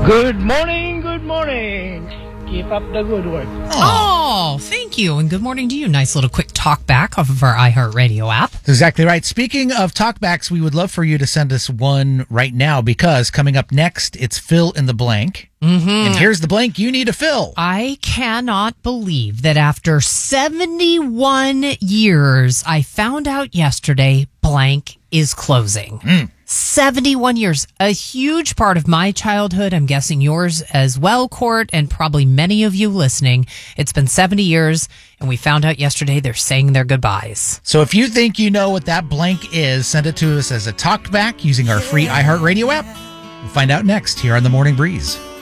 Good morning, good morning. Keep up the good work. Oh, thank you. And good morning to you. Nice little quick talk back off of our iHeartRadio app. Exactly right. Speaking of talkbacks, we would love for you to send us one right now because coming up next, it's fill in the blank. Mm-hmm. And here's the blank you need to fill. I cannot believe that after 71 years, I found out yesterday blank is closing. 71 years. A huge part of my childhood. I'm guessing yours as well, Court, and probably many of you listening. It's been 70 years, and we found out yesterday they're saying their goodbyes. So if you think you know what that blank is, send it to us as a talkback using our free iHeartRadio app. We'll find out next here on The Morning Breeze.